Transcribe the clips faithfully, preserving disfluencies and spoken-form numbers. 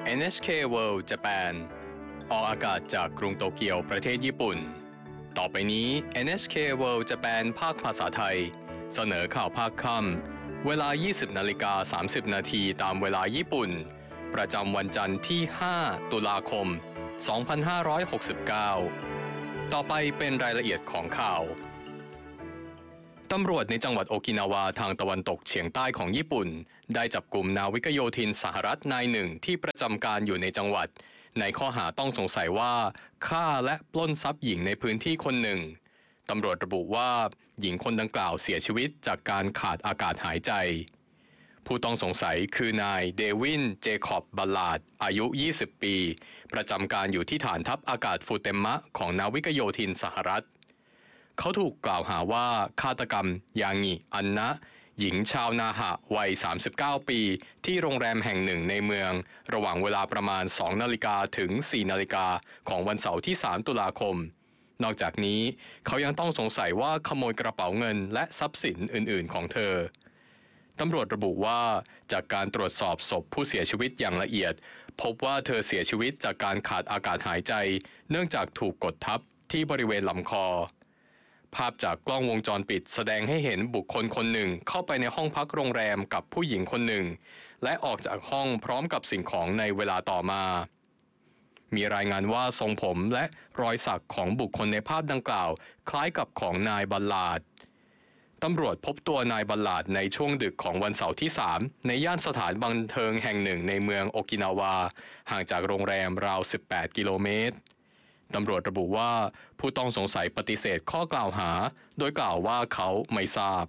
เอ็น เอช เค World Japan ออกอากาศจากกรุงโตเกียวประเทศญี่ปุ่นต่อไปนี้ เอ็น เอช เค World Japan ภาคภาษาไทยเสนอข่าวภาคค่ำเวลา ยี่สิบนาฬิกาสามสิบนาทีตามเวลาญี่ปุ่นประจำวันจันทร์ที่ ห้า ตุลาคม สองพันห้าร้อยหกสิบเก้า ต่อไปเป็นรายละเอียดของข่าวตำรวจในจังหวัดโอกินาวาทางตะวันตกเฉียงใต้ของญี่ปุ่นได้จับกุมนาวิกโยธินสหรัฐนายหนึ่งที่ประจำการอยู่ในจังหวัดในข้อหาต้องสงสัยว่าฆ่าและปล้นทรัพย์หญิงในพื้นที่คนหนึ่งตำรวจระบุว่าหญิงคนดังกล่าวเสียชีวิตจากการขาดอากาศหายใจผู้ต้องสงสัยคือนายเดวินเจคอบบัลลาดอายุยี่สิบปีประจำการอยู่ที่ฐานทัพอากาศฟูเตมะของนาวิกโยธินสหรัฐเขาถูกกล่าวหาว่าฆาตกรรมยางิอันนะหญิงชาวนาหะวัยสามสิบเก้าปีที่โรงแรมแห่งหนึ่งในเมืองระหว่างเวลาประมาณสองนาฬิกาถึงสี่นาฬิกาของวันเสาร์ที่สามตุลาคมนอกจากนี้เขายังต้องสงสัยว่าขโมยกระเป๋าเงินและทรัพย์สินอื่นๆของเธอตำรวจระบุว่าจากการตรวจสอบศพผู้เสียชีวิตอย่างละเอียดพบว่าเธอเสียชีวิตจากการขาดอากาศหายใจเนื่องจากถูกกดทับที่บริเวณลำคอภาพจากกล้องวงจรปิดแสดงให้เห็นบุคคลคนหนึ่งเข้าไปในห้องพักโรงแรมกับผู้หญิงคนหนึ่งและออกจากห้องพร้อมกับสิ่งของในเวลาต่อมามีรายงานว่าทรงผมและรอยสักของบุคคลในภาพดังกล่าวคล้ายกับของนายบัลลาดตำรวจพบตัวนายบัลลาดในช่วงดึกของวันเสาร์ที่สามในย่านสถานบันเทิงแห่งหนึ่งในเมืองโอกินาวาห่างจากโรงแรมราวสิบแปดกิโลเมตรตำรวจระบุว่าผู้ต้องสงสัยปฏิเสธข้อกล่าวหาโดยกล่าวว่าเขาไม่ทราบ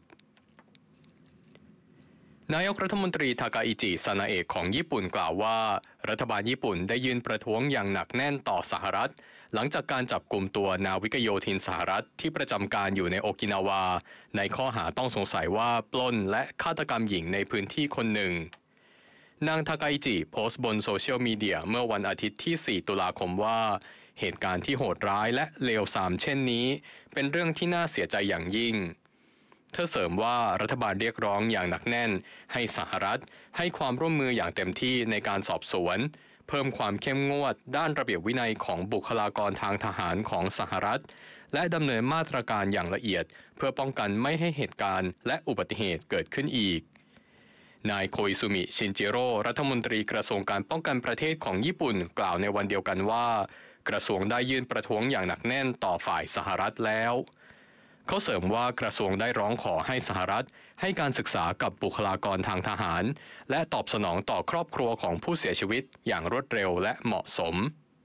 นายกรัฐมนตรีทากาอิจิซานาเอะของญี่ปุ่นกล่าวว่ารัฐบาลญี่ปุ่นได้ยื่นประท้วงอย่างหนักแน่นต่อสหรัฐหลังจากการจับกุมตัวนาวิกโยธินสหรัฐที่ประจำการอยู่ในโอกินาวาในข้อหาต้องสงสัยว่าปล้นและฆาตกรรมหญิงในพื้นที่คนหนึ่งนางทากาอิจิโพสต์บนโซเชียลมีเดียเมื่อวันอาทิตย์ที่สี่ตุลาคมว่าเหตุการณ์ที่โหดร้ายและเลวทรามเช่นนี้เป็นเรื่องที่น่าเสียใจอย่างยิ่งเธอเสริมว่ารัฐบาลเรียกร้องอย่างหนักแน่นให้สหรัฐให้ความร่วมมืออย่างเต็มที่ในการสอบสวนเพิ่มความเข้มงวดด้านระเบียบวินัยของบุคลากรทางทหารของสหรัฐและดำเนินมาตรการอย่างละเอียดเพื่อป้องกันไม่ให้เหตุการณ์และอุบัติเหตุเกิดขึ้นอีกนายโคอิซุมิชินจิโร่รัฐมนตรีกระทรวงการป้องกันประเทศของญี่ปุ่นกล่าวในวันเดียวกันว่ากระทรวงได้ยื่นประท้วงอย่างหนักแน่นต่อฝ่ายสหรัฐแล้วเขาเสริมว่ากระทรวงได้ร้องขอให้สหรัฐให้การศึกษากับบุคลากรทางทหารและตอบสนองต่อครอบครัวของผู้เสียชีวิตอย่างรวดเร็วและเหมาะสม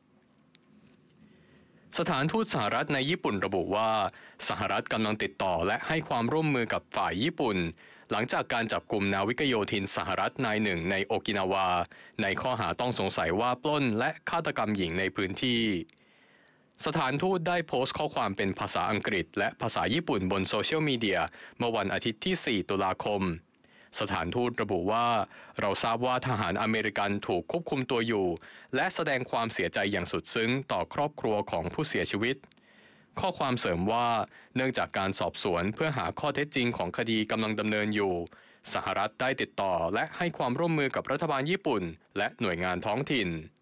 สถานทูตสหรัฐในญี่ปุ่นระบุว่าสหรัฐกำลังติดต่อและให้ความร่วมมือกับฝ่ายญี่ปุ่นหลังจากการจับกุมนาวิกโยธินสหรัฐนายหนึ่งในโอกินาวาในข้อหาต้องสงสัยว่าปล้นและฆาตกรรมหญิงในพื้นที่สถานทูตได้โพสต์ข้อความเป็นภาษาอังกฤษและภาษาญี่ปุ่นบนโซเชียลมีเดียเมื่อวันอาทิตย์ที่สี่ตุลาคมสถานทูตระบุว่าเราทราบว่าทหารอเมริกันถูกควบคุมตัวอยู่และแสดงความเสียใจอย่างสุดซึ้งต่อครอบครัวของผู้เสียชีวิตข้อความเสริมว่าเนื่องจากการสอบสวนเพื่อหาข้อเท็จจริงของคดีกำลังดำเนินอยู่สหรัฐได้ติดต่อและให้ความร่วมมือกับรัฐบาลญี่ปุ่นและหน่วยงานท้องถิ่น